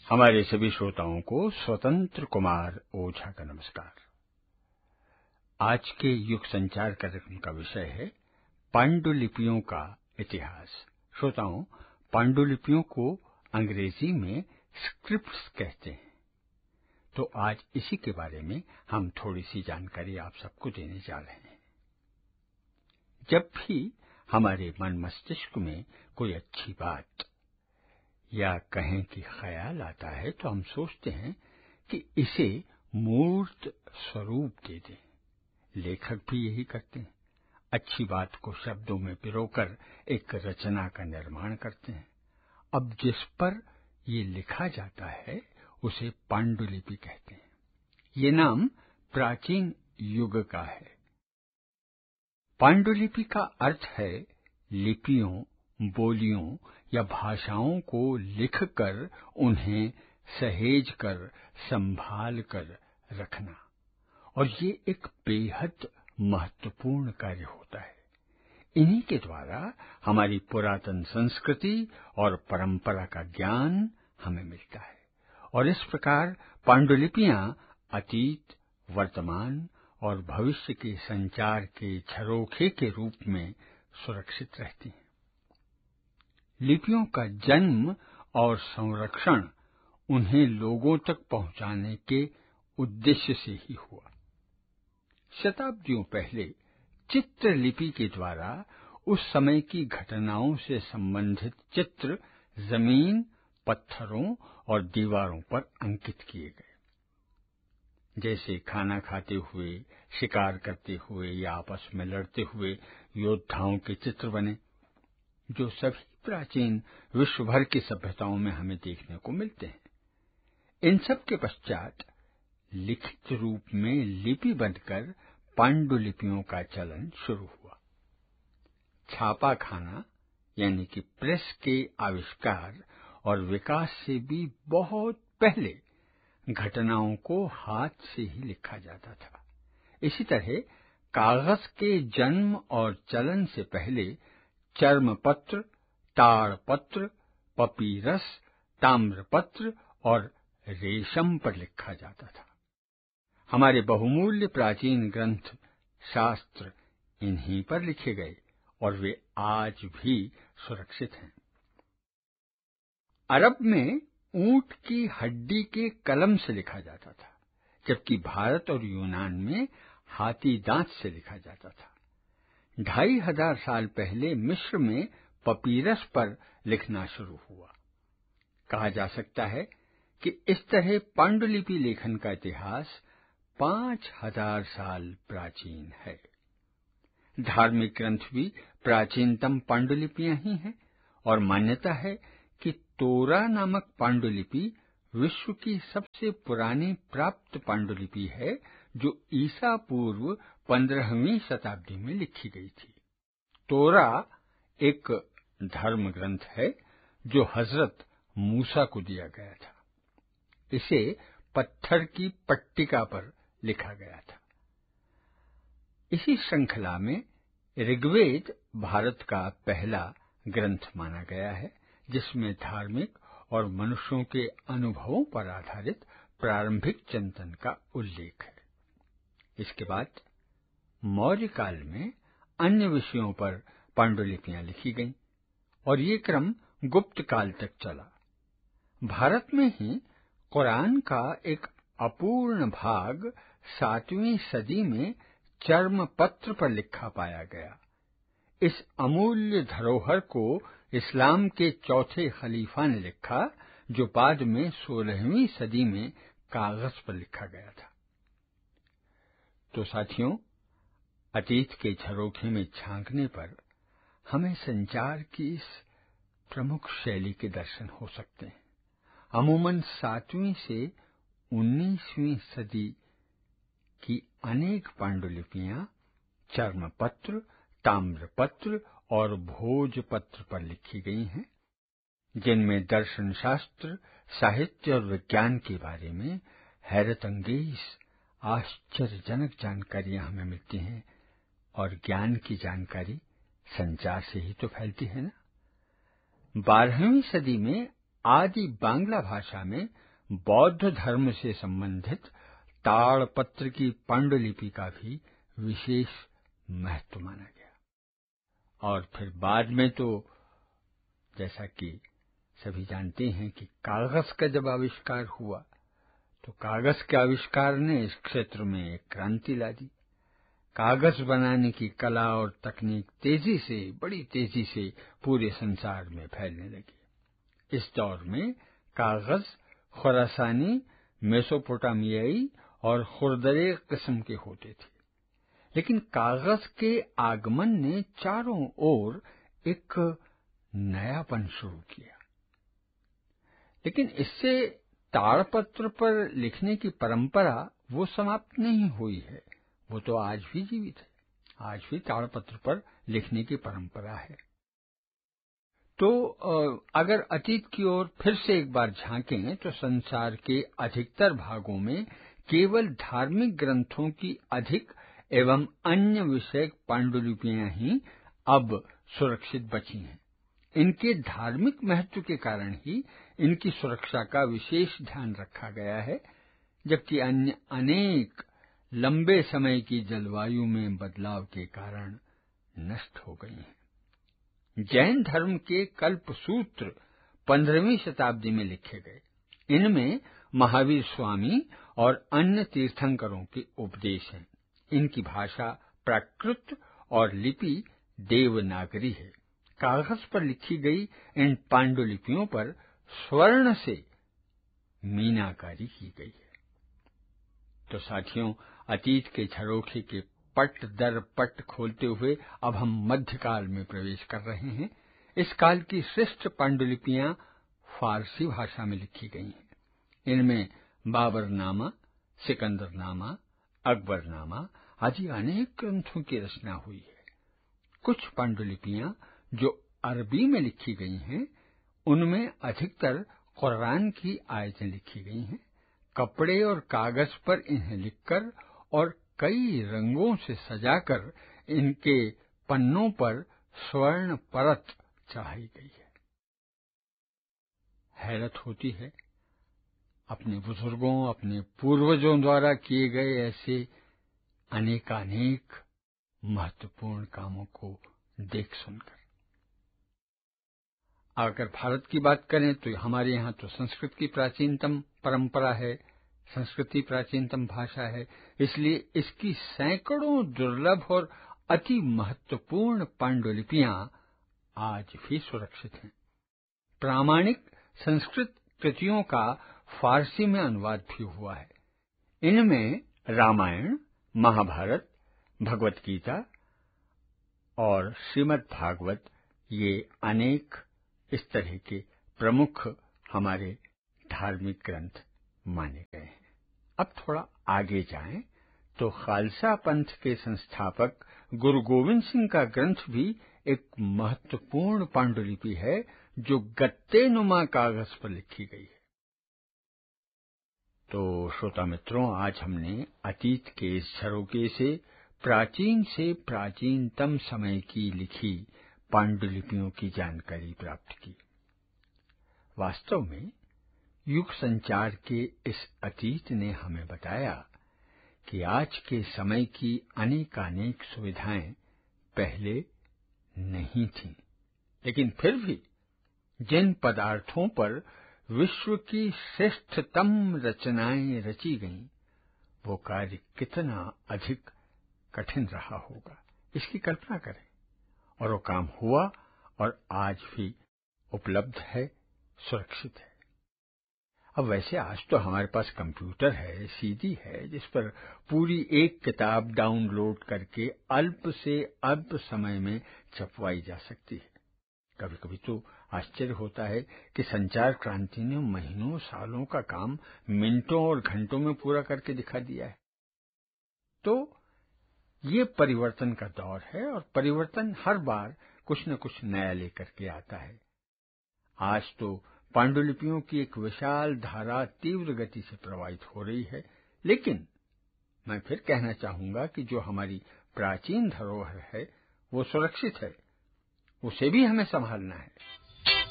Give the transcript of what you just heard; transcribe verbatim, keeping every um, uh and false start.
हमारे सभी श्रोताओं को स्वतंत्र कुमार ओझा का नमस्कार। आज के युग संचार कार्यक्रम का विषय है पांडुलिपियों का इतिहास। श्रोताओं, पांडुलिपियों को अंग्रेजी में स्क्रिप्ट्स कहते हैं। तो आज इसी के बारे में हम थोड़ी सी जानकारी आप सबको देने जा रहे हैं। जब भी हमारे मन मस्तिष्क में कोई अच्छी बात या कहें कि ख्याल आता है तो हम सोचते हैं कि इसे मूर्त स्वरूप दे दें। लेखक भी यही करते हैं, अच्छी बात को शब्दों में पिरोकर एक रचना का निर्माण करते हैं। अब जिस पर ये लिखा जाता है उसे पांडुलिपि कहते हैं। ये नाम प्राचीन युग का है। पांडुलिपि का अर्थ है लिपियों, बोलियों या भाषाओं को लिखकर उन्हें सहेज कर संभाल कर रखना, और ये एक बेहद महत्वपूर्ण कार्य होता है। इन्हीं के द्वारा हमारी पुरातन संस्कृति और परंपरा का ज्ञान हमें मिलता है, और इस प्रकार पांडुलिपियां अतीत, वर्तमान और भविष्य के संचार के झरोखे के रूप में सुरक्षित रहती हैं। लिपियों का जन्म और संरक्षण उन्हें लोगों तक पहुंचाने के उद्देश्य से ही हुआ। शताब्दियों पहले चित्रलिपि के द्वारा उस समय की घटनाओं से संबंधित चित्र जमीन, पत्थरों और दीवारों पर अंकित किए गए। जैसे खाना खाते हुए, शिकार करते हुए या आपस में लड़ते हुए योद्धाओं के चित्र बने, जो सभी प्राचीन विश्व भर की सभ्यताओं में हमें देखने को मिलते हैं। इन सब के पश्चात लिखित रूप में लिपि बनकर पांडुलिपियों का चलन शुरू हुआ। छापा खाना यानी कि प्रेस के आविष्कार और विकास से भी बहुत पहले घटनाओं को हाथ से ही लिखा जाता था। इसी तरह कागज के जन्म और चलन से पहले चर्मपत्र, ताड़पत्र, पपीरस, ताम्रपत्र और रेशम पर लिखा जाता था। हमारे बहुमूल्य प्राचीन ग्रंथ, शास्त्र इन्हीं पर लिखे गए और वे आज भी सुरक्षित हैं। अरब में ऊंट की हड्डी के कलम से लिखा जाता था, जबकि भारत और यूनान में हाथी दांत से लिखा जाता था। ढाई हजार साल पहले मिस्र में पपीरस पर लिखना शुरू हुआ। कहा जा सकता है कि इस तरह पांडुलिपि लेखन का इतिहास पांच हजार साल प्राचीन है। धार्मिक ग्रंथ भी प्राचीनतम पांडुलिपियां ही हैं, और मान्यता है कि तोरा नामक पांडुलिपि विश्व की सबसे पुरानी प्राप्त पांडुलिपि है, जो ईसा पूर्व पंद्रहवीं शताब्दी में लिखी गई थी। तोरा एक धर्म ग्रंथ है जो हजरत मूसा को दिया गया था। इसे पत्थर की पट्टिका पर लिखा गया था। इसी श्रृंखला में ऋग्वेद भारत का पहला ग्रंथ माना गया है, जिसमें धार्मिक और मनुष्यों के अनुभवों पर आधारित प्रारंभिक चिंतन का उल्लेख है। इसके बाद मौर्य काल में अन्य विषयों पर पांडुलिपियां लिखी गईं, और ये क्रम गुप्त काल तक चला। भारत में ही कुरान का एक अपूर्ण भाग सातवीं सदी में चर्मपत्र पर लिखा पाया गया। इस अमूल्य धरोहर को इस्लाम के चौथे खलीफा ने लिखा, जो बाद में सोलहवीं सदी में कागज पर लिखा गया था। तो साथियों, अतीत के झरोखे में झांकने पर हमें संचार की इस प्रमुख शैली के दर्शन हो सकते हैं। अमूमन सातवीं से उन्नीसवीं सदी की अनेक पांडुलिपियां चर्मपत्र, ताम्रपत्र और भोजपत्र पर लिखी गई हैं, जिनमें दर्शन शास्त्र, साहित्य और विज्ञान के बारे में हैरतअंगेज, आश्चर्यजनक जानकारियां हमें मिलती हैं। और ज्ञान की जानकारी संचार से ही तो फैलती है ना। बारहवीं सदी में आदि बांग्ला भाषा में बौद्ध धर्म से संबंधित ताड़पत्र की पांडुलिपि का भी विशेष महत्व माना गया। और फिर बाद में तो जैसा कि सभी जानते हैं कि कागज का जब आविष्कार हुआ तो कागज के आविष्कार ने इस क्षेत्र में एक क्रांति ला दी। कागज बनाने की कला और तकनीक तेजी से, बड़ी तेजी से पूरे संसार में फैलने लगी। इस दौर में कागज खुरासानी, मेसोपोटामियाई और खुरदरे किस्म के होते थे, लेकिन कागज के आगमन ने चारों ओर एक नयापन शुरू किया। लेकिन इससे ताड़पत्र पर लिखने की परंपरा वो समाप्त नहीं हुई है, वो तो आज भी जीवित है। आज भी ताड़पत्र पर लिखने की परंपरा है। तो अगर अतीत की ओर फिर से एक बार झांकें तो संसार के अधिकतर भागों में केवल धार्मिक ग्रंथों की अधिक एवं अन्य विषयक पांडुलिपियां ही अब सुरक्षित बची हैं। इनके धार्मिक महत्व के कारण ही इनकी सुरक्षा का विशेष ध्यान रखा गया है, जबकि अन्य अनेक लंबे समय की जलवायु में बदलाव के कारण नष्ट हो गई हैं। जैन धर्म के कल्प सूत्र पंद्रहवीं शताब्दी में लिखे गए। इनमें महावीर स्वामी और अन्य तीर्थंकरों के उपदेश हैं। इनकी भाषा प्राकृत और लिपि देवनागरी है। कागज पर लिखी गई इन पांडुलिपियों पर स्वर्ण से मीनाकारी की गई है। तो साथियों, अतीत के झरोखे के पट दर पट खोलते हुए अब हम मध्यकाल में प्रवेश कर रहे हैं। इस काल की श्रेष्ठ पांडुलिपियां फारसी भाषा में लिखी गई हैं। इनमें बाबरनामा, सिकंदरनामा, अकबरनामा आदि अनेक ग्रंथों की रचना हुई है। कुछ पांडुलिपियां जो अरबी में लिखी गई हैं, उनमें अधिकतर कुरान की आयतें लिखी गई हैं। कपड़े और कागज पर इन्हें लिखकर और कई रंगों से सजाकर इनके पन्नों पर स्वर्ण परत चढ़ाई गई है। हैरत होती है अपने बुजुर्गों, अपने पूर्वजों द्वारा किए गए ऐसे अनेकानेक महत्वपूर्ण कामों को देख सुनकर। अगर भारत की बात करें तो हमारे यहाँ तो संस्कृत की प्राचीनतम परंपरा है, संस्कृति प्राचीनतम भाषा है, इसलिए इसकी सैकड़ों दुर्लभ और अति महत्वपूर्ण पांडुलिपियां आज भी सुरक्षित हैं। प्रामाणिक संस्कृत कृतियों का फारसी में अनुवाद भी हुआ है। इनमें रामायण, महाभारत, भगवत गीता और श्रीमद् भागवत ये अनेक इस तरह के प्रमुख हमारे धार्मिक ग्रंथ माने गए हैं। अब थोड़ा आगे जाएं तो खालसा पंथ के संस्थापक गुरु गोविंद सिंह का ग्रंथ भी एक महत्वपूर्ण पांडुलिपि है जो गत्ते नुमा कागज पर लिखी गई है। तो श्रोता मित्रों, आज हमने अतीत के इस झरोखे से प्राचीन से प्राचीनतम समय की लिखी पांडुलिपियों की जानकारी प्राप्त की। वास्तव में युग संचार के इस अतीत ने हमें बताया कि आज के समय की अनेकानेक सुविधाएं पहले नहीं थीं, लेकिन फिर भी जिन पदार्थों पर विश्व की श्रेष्ठतम रचनाएं रची गईं, वो कार्य कितना अधिक कठिन रहा होगा, इसकी कल्पना करें। और वो काम हुआ और आज भी उपलब्ध है, सुरक्षित है। अब वैसे आज तो हमारे पास कंप्यूटर है, सीडी है, जिस पर पूरी एक किताब डाउनलोड करके अल्प से अल्प समय में छपवाई जा सकती है। कभी कभी तो आश्चर्य होता है कि संचार क्रांति ने महीनों सालों का काम मिनटों और घंटों में पूरा करके दिखा दिया है। तो ये परिवर्तन का दौर है और परिवर्तन हर बार कुछ न कुछ नया लेकर के आता है। आज तो पांडुलिपियों की एक विशाल धारा तीव्र गति से प्रवाहित हो रही है, लेकिन मैं फिर कहना चाहूंगा कि जो हमारी प्राचीन धरोहर है वो सुरक्षित है, उसे भी हमें संभालना है।